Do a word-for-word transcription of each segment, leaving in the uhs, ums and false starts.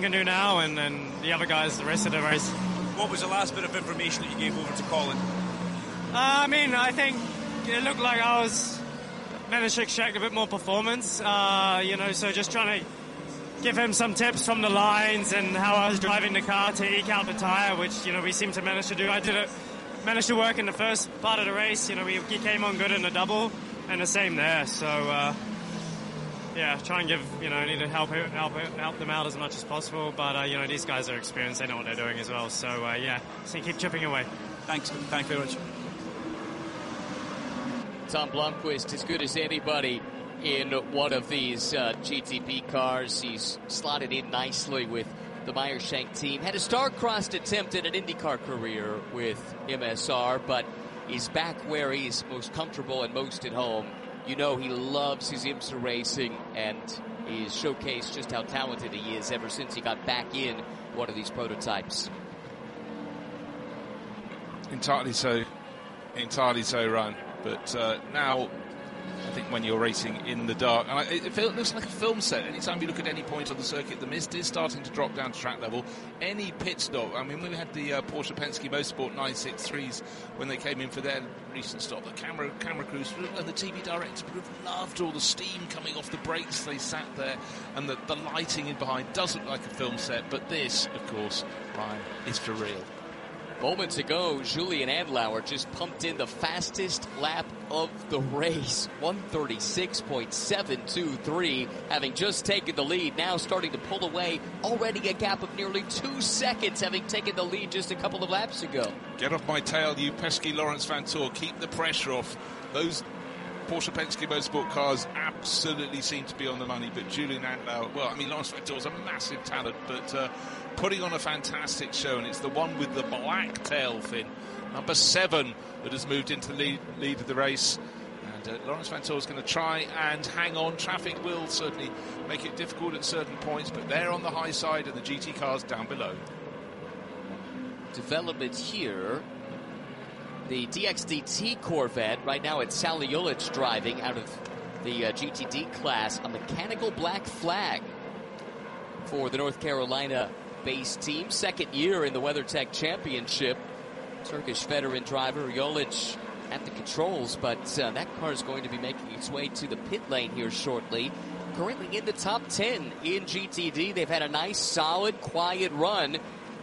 can do now, and then the other guys the rest of the race. What was the last bit of information that you gave over to Colin? Uh, I mean, I think it looked like I was managed to extract a bit more performance, uh, you know, so just trying to give him some tips from the lines and how I was driving the car to eke out the tyre, which, you know, we seem to manage to do. I did it, managed to work in the first part of the race, you know, we, he came on good in the double, and the same there, so, uh, yeah, try and give, you know, I need to help help help them out as much as possible, but, uh, you know, these guys are experienced, they know what they're doing as well, so, uh, yeah, so keep chipping away. Thanks, thank you very much. Tom Blomqvist, as good as anybody in one of these uh, G T P cars. He's slotted in nicely with the Meyershank team. Had a star-crossed attempt at an IndyCar career with M S R, but he's back where he's most comfortable and most at home. You know he loves his IMSA racing, and he's showcased just how talented he is ever since he got back in one of these prototypes. Entirely so. Entirely so, Ryan. But uh, now, I think when you're racing in the dark, and I, it, feels, it looks like a film set. Anytime you look at any point on the circuit, the mist is starting to drop down to track level. Any pit stop, I mean, we had the uh, Porsche Penske Motorsport nine sixty-threes when they came in for their recent stop. The camera camera crews and the T V director would have loved all the steam coming off the brakes. They sat there, and the, the lighting in behind does look like a film set. But this, of course, Ryan, is for real. Moments ago, Julian Andlauer just pumped in the fastest lap of the race, one thirty-six point seven two three, having just taken the lead, now starting to pull away, already a gap of nearly two seconds, having taken the lead just a couple of laps ago. Get off my tail, you pesky Lawrence Vanthoor. Keep the pressure off. Those Porsche Penske Motorsport cars absolutely seem to be on the money, but Julian Andlauer, well, I mean, Lawrence Vanthoor is a massive talent, but uh, putting on a fantastic show, and it's the one with the black tail fin, number seven, that has moved into the lead, lead of the race. And uh, Lawrence Vanthoor is going to try and hang on. Traffic will certainly make it difficult at certain points, but they're on the high side and the G T cars down below. Development here. The D X D T Corvette, right now it's Sally Ulich driving out of the uh, G T D class, a mechanical black flag for the North Carolina-based team. Second year in the WeatherTech Championship. Turkish veteran driver Ulich at the controls, but uh, that car is going to be making its way to the pit lane here shortly. Currently in the top ten in G T D. They've had a nice, solid, quiet run,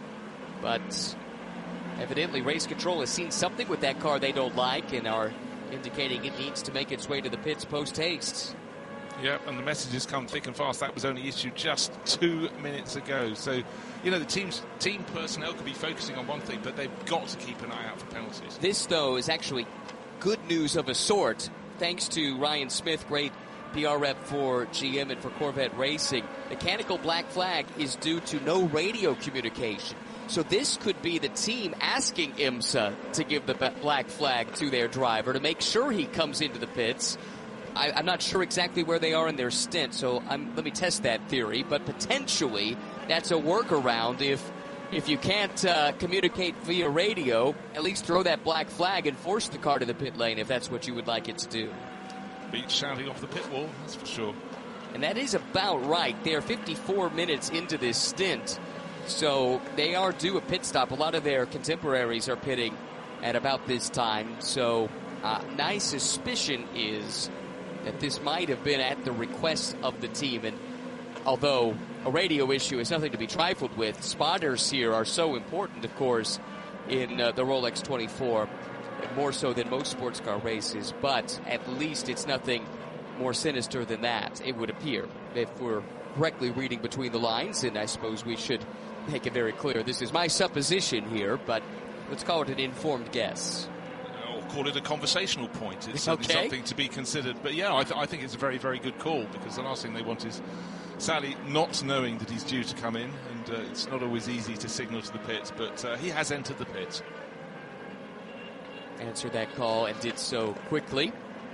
but evidently, Race Control has seen something with that car they don't like and are indicating it needs to make its way to the pits post-haste. Yep, and the messages come thick and fast. That was only issued just two minutes ago. So, you know, the team's team personnel could be focusing on one thing, but they've got to keep an eye out for penalties. This, though, is actually good news of a sort, thanks to Ryan Smith, great P R rep for G M and for Corvette Racing. Mechanical black flag is due to no radio communication. So this could be the team asking IMSA to give the black flag to their driver to make sure he comes into the pits. I, I'm not sure exactly where they are in their stint, so I'm, let me test that theory. But potentially, that's a workaround. If if you can't uh, communicate via radio, at least throw that black flag and force the car to the pit lane if that's what you would like it to do. Beat shouting off the pit wall, that's for sure. And that is about right. They're fifty-four minutes into this stint. So they are due a pit stop. A lot of their contemporaries are pitting at about this time. So uh, my suspicion is that this might have been at the request of the team. And although a radio issue is nothing to be trifled with, spotters here are so important, of course, in uh, the Rolex twenty-four, more so than most sports car races. But at least it's nothing more sinister than that, it would appear, if we're correctly reading between the lines. And I suppose we should make it very clear. This is my supposition here, but let's call it an informed guess. Or call it a conversational point. It's okay. Something to be considered. But yeah, I, th- I think it's a very, very good call, because the last thing they want is Sally not knowing that he's due to come in, and uh, it's not always easy to signal to the pits, but uh, he has entered the pits. Answered that call and did so quickly.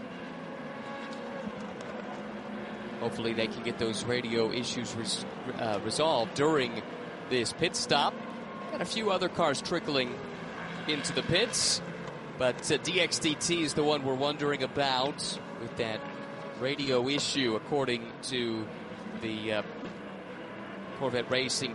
Hopefully they can get those radio issues res- uh, resolved during this pit stop. Got a few other cars trickling into the pits, but uh, D X D T is the one we're wondering about with that radio issue, according to the uh, Corvette Racing